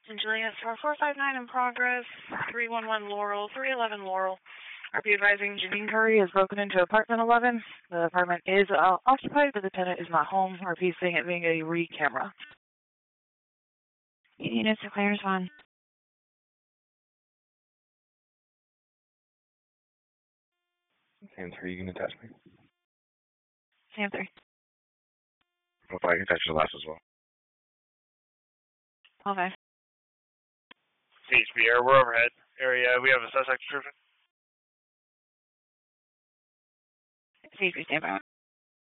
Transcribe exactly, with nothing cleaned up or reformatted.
And Juliet, Star four five nine in progress, three one one Laurel, three eleven Laurel. R P advising Janine Curry has broken into apartment eleven. The apartment is uh, occupied, but the tenant is not home. R P saying it being a re-camera. Units to clear respond. Sam three, you can attach me. Sam three. If I can attach the last as well. Okay. C H P Air, we're overhead. Area, we have a suspect description. C H P, stand by.